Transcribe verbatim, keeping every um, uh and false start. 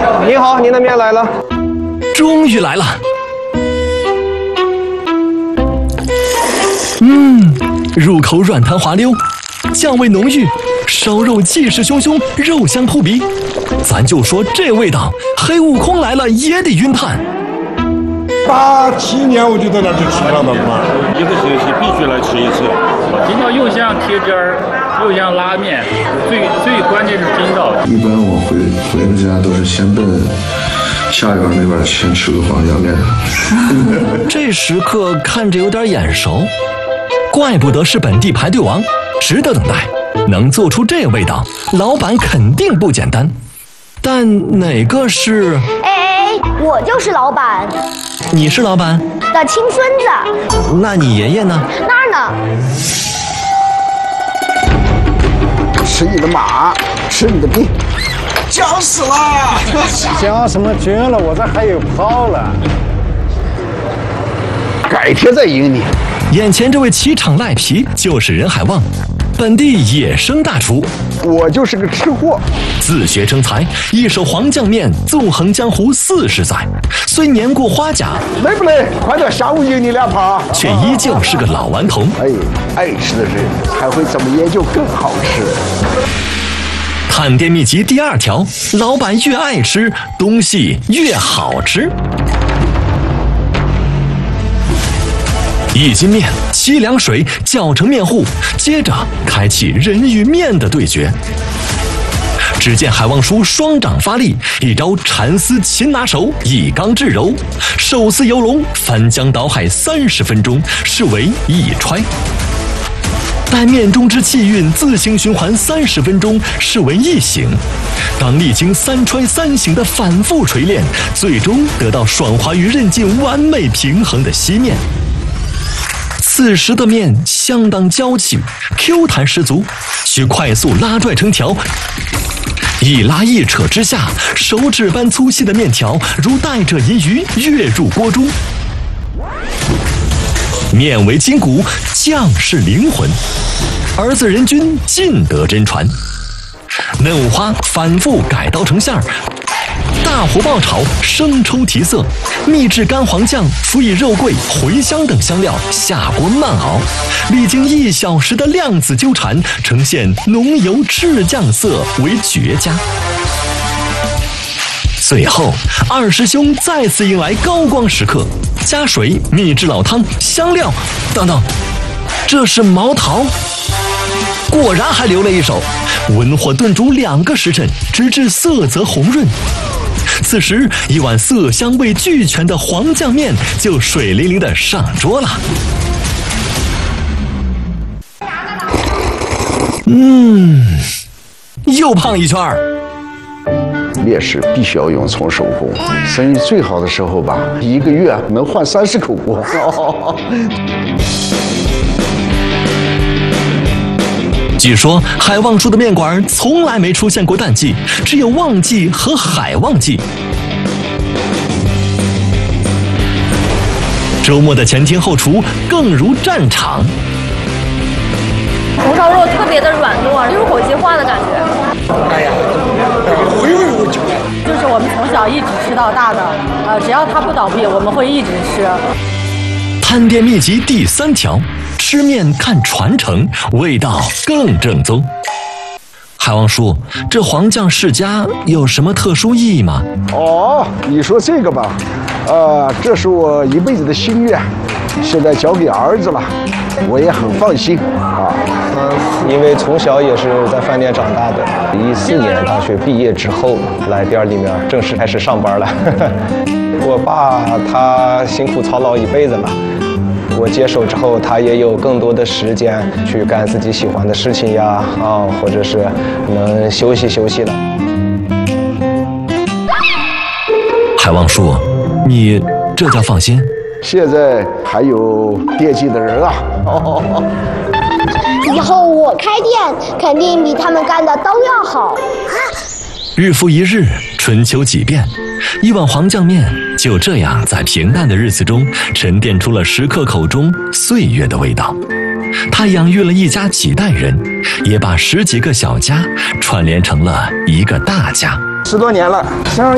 你好，您的面来了。 终于来了。嗯，入口软弹滑溜，酱味浓郁，烧肉气势汹汹，肉香扑鼻。咱就说这味道，黑悟空来了也得晕碳。 八七年我就在那儿吃上的饭， 一个星期必须来吃一次。筋道又像贴汁儿，又像拉面，最最关键是筋道。 一般我回回了家都是先奔下园那边先吃个黄酱面。 这食客看着有点眼熟，怪不得是本地排队王，值得等待。能做出这味道，老板肯定不简单。但哪个是？ 哎哎，我就是老板。 你是老板的亲孙子。 那你爷爷呢？ 那儿呢？ 吃你的马，吃你的兵， 讲死了！ 讲什么绝了？我这还有炮了。 改天再赢你。 眼前这位骑场赖皮就是任海旺，本地野生大厨。 我就是个吃货， 自学成才，一手黄酱面纵横江湖四十载，虽年过花甲， 累不累？快点下午赢你两盘， 却依旧是个老顽童。 哎，爱吃的人才会怎么研究更好吃。 探店秘籍第二条：老板越爱吃，东西越好吃。一斤面，七两水搅成面糊，接着开启人与面的对决。只见海望叔双掌发力，一招缠丝擒拿手，一刚至柔，手似游龙，翻江倒海三十分钟，是为一揣。待面中之气韵自行循环三十分钟，是为一醒。当历经三揣三醒的反复锤炼，最终得到爽滑与韧劲完美平衡的稀面。此时的面相当娇气 ，Q 弹十足，需快速拉拽成条。一拉一扯之下，手指般粗细的面条如带着银鱼跃入锅中。面为筋骨，酱是灵魂，儿子仁君尽得真传。嫩五花反复改刀成馅儿。大火爆炒，生抽提色，秘制干黄酱辅以肉桂、茴香等香料下锅慢熬，历经一小时的量子纠缠，呈现浓油赤酱色为绝佳。最后，二师兄再次迎来高光时刻，加水、秘制老汤、香料等等，这是毛桃。果然还留了一手，文火炖煮两个时辰，直至色泽红润。此时，一碗色香味俱全的黄酱面就水灵灵的上桌了。嗯，又胖一圈儿。 面食必须要用从手工，生意最好的时候吧，一个月能换三十口锅。 据说海旺叔的面馆从来没出现过淡季，只有旺季和海旺季。周末的前厅后厨更如战场。 红烧肉特别的软糯，入口即化的感觉。 哎呀，回味无穷。 就是我们从小一直吃到大的，呃，只要它不倒闭，我们会一直吃。 探店秘籍第三条。吃面看传承，味道更正宗。海王叔，这黄酱世家有什么特殊意义吗？ 哦，你说这个吧，呃，这是我一辈子的心愿，现在交给儿子了，我也很放心啊。 嗯，因为从小也是在饭店长大的，一四年大学毕业之后来店里面正式开始上班了。我爸他辛苦操劳一辈子了。我接手之后，他也有更多的时间去干自己喜欢的事情呀，啊，或者是能休息休息了。 海旺叔，你这叫放心？ 现在还有惦记的人啊！ 哦，以后我开店肯定比他们干的都要好。 日复一日，春秋几变，一碗黄酱面就这样在平淡的日子中沉淀出了食客口中岁月的味道。它养育了一家几代人，也把十几个小家串联成了一个大家。 十多年了，生